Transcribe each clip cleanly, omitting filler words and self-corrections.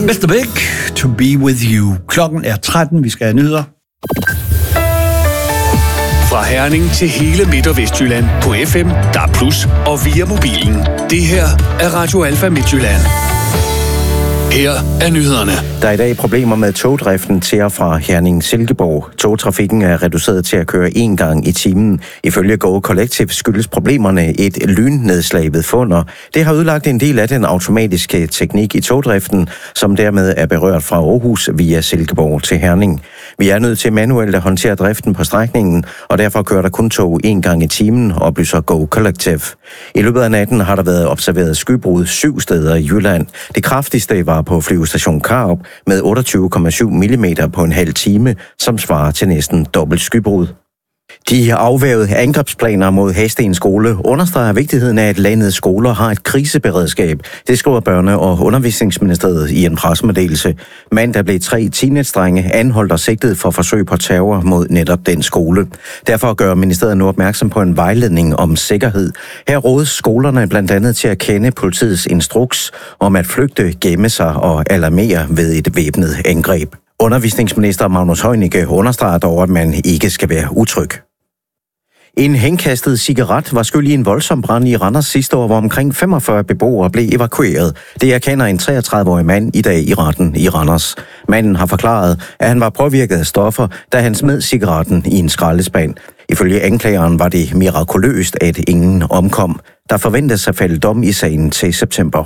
Mr. Big, To Be With You. Klokken er 13, vi skal have nyheder. Fra Herning til hele Midt- og Vestjylland på FM, DAB+, og via mobilen. Det her er Radio Alfa Midtjylland. Her er nyhederne. Der er i dag problemer med togdriften til og fra Herning-Silkeborg. Togtrafikken er reduceret til at køre 1 gang i timen. Ifølge Go Collective skyldes problemerne et lynnedslag ved Funder. Det har ødelagt en del af den automatiske teknik i togdriften, som dermed er berørt fra Aarhus via Silkeborg til Herning. Vi er nødt til manuelt at håndtere driften på strækningen, og derfor kører der kun tog 1 gang i timen, oplyser Go Collective. I løbet af natten har der været observeret skybrud 7 steder i Jylland. Det kraftigste var på flyvestation Karup med 28,7 mm på en halv time, som svarer til næsten dobbelt skybrud. De afværgede angrebsplaner mod Hadsten skole understreger vigtigheden af, at landets skoler har et kriseberedskab. Det skriver Børne- og Undervisningsministeriet i en pressemeddelelse. Mandag blev 3 teenage-drenge anholdt og sigtet for forsøg på terror mod netop den skole. Derfor gør ministeriet nu opmærksom på en vejledning om sikkerhed. Her rådes skolerne blandt andet til at kende politiets instruks om at flygte, gemme sig og alarmere ved et væbnet angreb. Undervisningsminister Magnus Heunicke understreger dog, at man ikke skal være utryg. En henkastet cigaret var skyld i en voldsom brand i Randers sidste år, hvor omkring 45 beboere blev evakueret. Det erkender en 33-årig mand i dag i retten i Randers. Manden har forklaret, at han var påvirket af stoffer, da han smed cigaretten i en skraldespand. Ifølge anklageren var det mirakuløst, at ingen omkom. Der forventes at falde dom i sagen til september.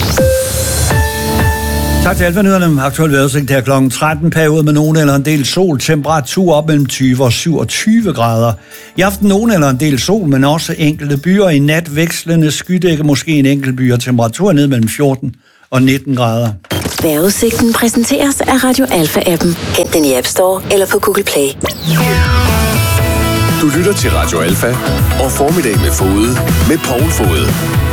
Tak til Alfa-nyhederne. Aktuel vejrudsigt her klokken 13. Periode med nogen eller en del sol. Temperatur op mellem 20 og 27 grader. I aften nogen eller en del sol, men også enkelte byer. I nat vekslende skydække, måske en enkelt by, og temperatur ned mellem 14 og 19 grader. Vejrudsigten præsenteres af Radio Alfa-appen. Hent den i App Store eller på Google Play. Du lytter til Radio Alfa og Formiddag med Fode med Poul Fode.